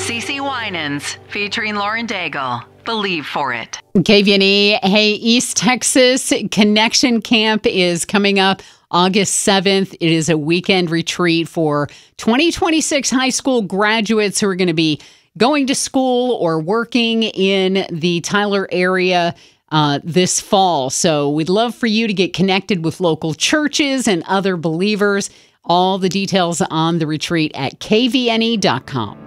CeCe Winans, featuring Lauren Daigle. Believe for it. KVNE, hey, East Texas Connection Camp is coming up August 7th. It is a weekend retreat for 2026 high school graduates who are going to be going to school or working in the Tyler area this fall. So we'd love for you to get connected with local churches and other believers. All the details on the retreat at kvne.com.